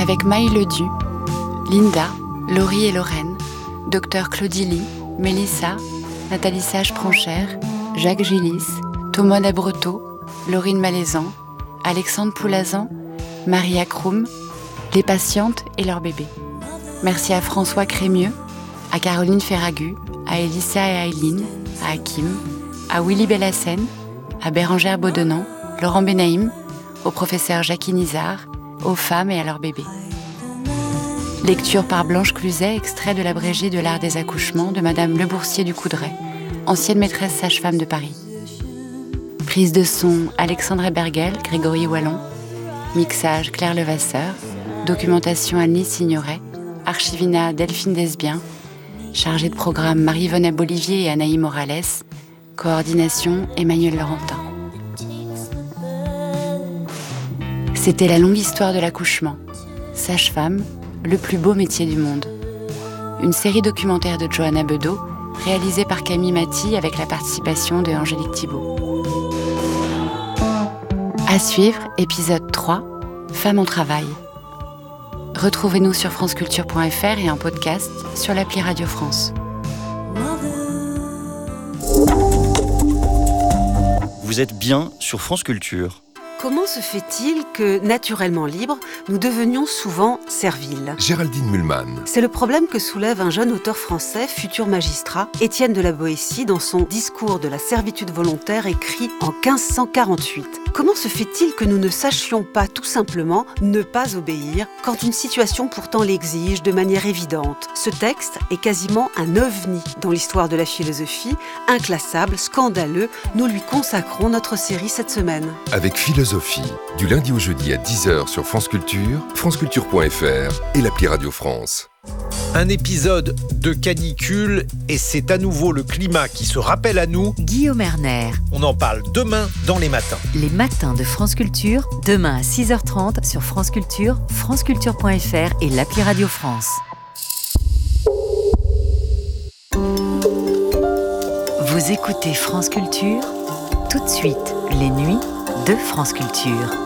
avec Maï Ledu, Linda, Laurie et Lorraine, Dr Claudie Lee, Mélissa, Nathalie Sage-Pranchère, Jacques Gillis, Thomas Dabreteau, Laurine Malaisan, Alexandre Poulazan, Maria Kroum, les patientes et leurs bébés. Merci à François Crémieux, à Caroline Ferragu, à Elissa et Aileen, à Hakim, à Willy Bellassène, à Bérangère Beaudenant, Laurent Benaïm, au professeur Jackie Nizar, aux femmes et à leurs bébés. Lecture par Blanche Cluzet, extrait de l'abrégé de l'art des accouchements de Madame Le Boursier du Coudray, ancienne maîtresse sage-femme de Paris. Prise de son Alexandre Bergel, Grégory Wallon. Mixage Claire Levasseur. Documentation Annie Signoret. Archivina Delphine Desbiens. Chargée de programme Marie-Voneb Olivier et Anaïs Morales. Coordination Emmanuel Laurentin. C'était la longue histoire de l'accouchement. Sage-femme, le plus beau métier du monde. Une série documentaire de Johanna Bedeau, réalisée par Camille Maty avec la participation de Angélique Thibault. À suivre, épisode 3, Femmes en travail. Retrouvez-nous sur franceculture.fr et en podcast sur l'appli Radio France. Vous êtes bien sur France Culture. Comment se fait-il que, naturellement libres, nous devenions souvent serviles ? Géraldine Mühlmann. C'est le problème que soulève un jeune auteur français, futur magistrat, Étienne de la Boétie, dans son Discours de la servitude volontaire écrit en 1548. Comment se fait-il que nous ne sachions pas tout simplement ne pas obéir quand une situation pourtant l'exige de manière évidente ? Ce texte est quasiment un ovni dans l'histoire de la philosophie, inclassable, scandaleux. Nous lui consacrons notre série cette semaine. Avec philosophie, du lundi au jeudi à 10h sur France Culture, franceculture.fr et l'appli Radio France. Un épisode de canicule et c'est à nouveau le climat qui se rappelle à nous. Guillaume Erner. On en parle demain dans les matins. Les matins de France Culture, demain à 6h30 sur France Culture, franceculture.fr et l'appli Radio France. Vous écoutez France Culture, tout de suite, les nuits de France Culture.